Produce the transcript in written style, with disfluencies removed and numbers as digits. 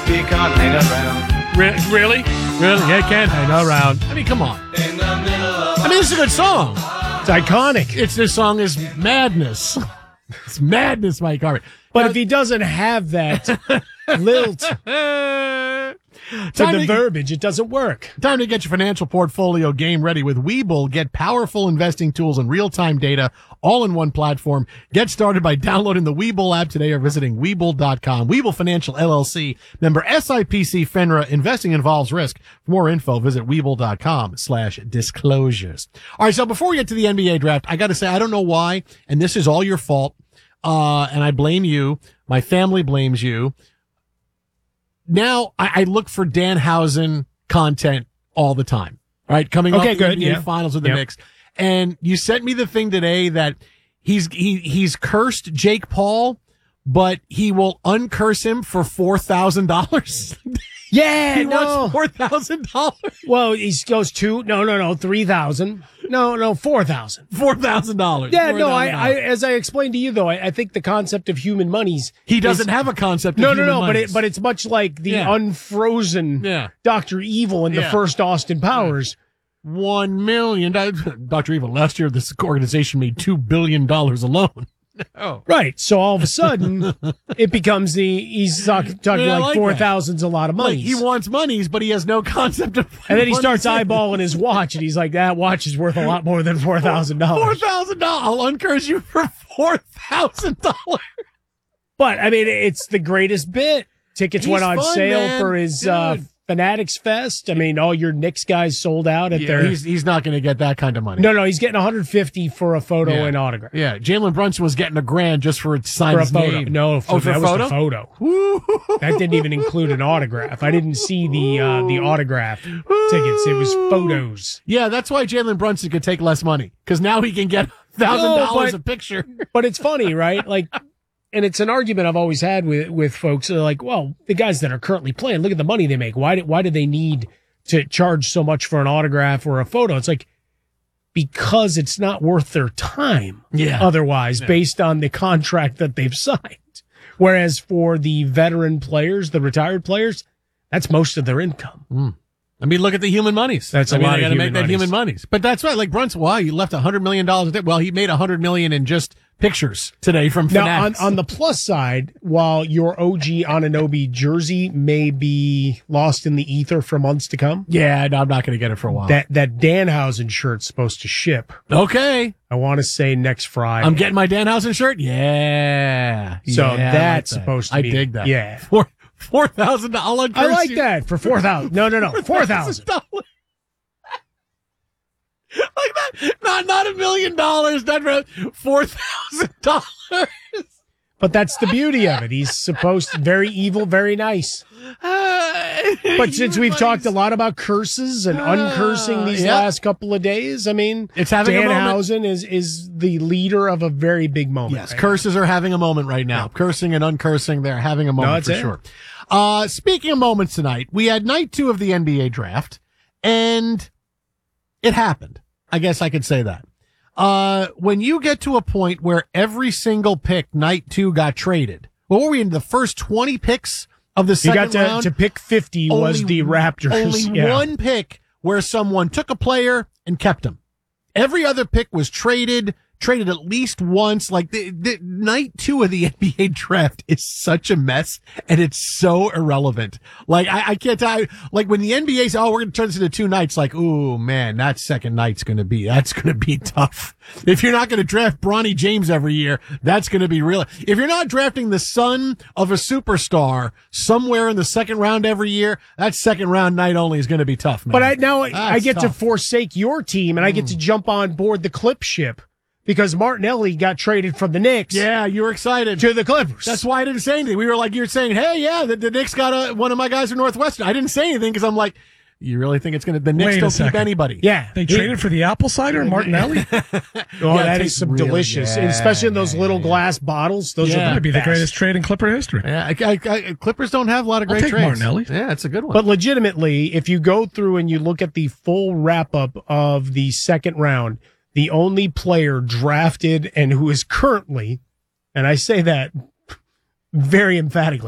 he can't hang around. Really? Yeah, can't hang around. I mean, come on. In the middle of I mean, it's a good song. It's iconic. This song is madness. It's madness, Mike Harvey. But if he doesn't have that lilt to the verbiage, it doesn't work. Time to get your financial portfolio game ready with Webull. Get powerful investing tools and real-time data all in one platform. Get started by downloading the Webull app today or visiting Webull.com. Webull Financial LLC, member SIPC FINRA. Investing involves risk. For more info, visit Webull.com/disclosures. All right, so before we get to the NBA draft, I got to say, I don't know why, and this is all your fault, and I blame you. My family blames you. Now I look for Danhausen content all the time, right? Coming off the NBA Finals with the Knicks. And you sent me the thing today that he's cursed Jake Paul, but he will uncurse him for $4,000. Yeah, he wants $4,000. Well, he goes no, 3,000. No, 4,000. $4,000. Yeah, no, I as I explained to you though, I think the concept of human monies. He doesn't have a concept of human monies. but it's much like the unfrozen Dr. Evil in the first Austin Powers. $1 million. Dr. Evil, last year this organization made $2 billion alone. Oh. Right. So all of a sudden, it becomes he's talking like 4,000's a lot of money. Like he wants monies, but he has no concept of. And then he starts eyeballing his watch, and he's like, "That watch is worth a lot more than $4,000." $4,000. I'll encourage you for $4,000. But I mean, it's the greatest bit. Tickets went on sale for his Fanatics Fest. I mean, all your Knicks guys sold out at their. He's not going to get that kind of money. No, he's getting $150 for a photo and autograph. Yeah, Jalen Brunson was getting $1,000 just for it to sign his name. No, that was the photo. That didn't even include an autograph. I didn't see the autograph tickets. It was photos. Yeah, that's why Jalen Brunson could take less money because now he can get $1,000 a picture. But it's funny, right? Like. And it's an argument I've always had with folks. They're like, well, the guys that are currently playing, look at the money they make. Why do they need to charge so much for an autograph or a photo? It's like, because it's not worth their time otherwise based on the contract that they've signed. Whereas for the veteran players, the retired players, that's most of their income. I mean, look at the human monies. That's a lot of human monies. Human monies. But that's right. Like Brunson, he left $100 million. Well, he made $100 million in just pictures today from Fanatics. Now, on the plus side, while your OG Anunoby jersey may be lost in the ether for months to come. Yeah, no, I'm not going to get it for a while. That Danhausen shirt's supposed to ship. Okay. I want to say next Friday. I'm getting my Danhausen shirt? Yeah. So that's supposed to be. I dig that. Yeah. $4,000. I like that for $4,000. No, $4,000. Like that, not $1 million, not $4,000. But that's the beauty of it. He's supposed to very evil, very nice. But since we've talked a lot about curses and uncursing these last couple of days, I mean, it's having Danhausen is the leader of a very big moment. Yes, curses are having a moment right now. Yeah. Cursing and uncursing, they're having a moment for sure. Speaking of moments tonight, we had night 2 of the NBA draft, and it happened. I guess I could say that. When you get to a point where every single pick night 2 got traded, what were we in the first 20 picks of the second round? To pick 50 was the Raptors. Only one pick where someone took a player and kept him. Every other pick was traded at least once. Like the night 2 of the NBA draft is such a mess and it's so irrelevant. Like I can't tell you, like when the NBA says, we're going to turn this into 2 nights, like, ooh man, that second night's that's going to be tough. If you're not going to draft Bronny James every year, that's going to be real. If you're not drafting the son of a superstar somewhere in the second round every year, that second round night only is going to be tough, man. But I get to forsake your team and I get to jump on board the Clip ship. Because Martinelli got traded from the Knicks. Yeah, you were excited. To the Clippers. That's why I didn't say anything. We were like, you're saying, hey, yeah, the Knicks got one of my guys from Northwestern. I didn't say anything because I'm like, you really think it's going to, the Knicks don't keep anybody? Yeah. They traded for the apple cider and Martinelli? That is some really delicious, especially in those little glass bottles. Those are going to be the greatest trade in Clipper history. Yeah, Clippers don't have a lot of great trades. Martinelli. Yeah, it's a good one. But legitimately, if you go through and you look at the full wrap-up of the second round, the only player drafted and who is currently, and I say that very emphatically,